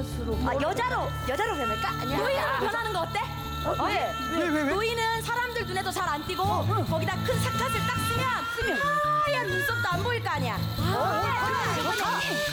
것으로. 여자로 변할까? 아니야. 노인으로 변하는 거 어때? 왜? 노인은 사람들 눈에도 잘 안 띄고 거기다 큰 사카스를 딱 쓰면 하얀 눈썹도 안 보일 거 아니야. 좋다.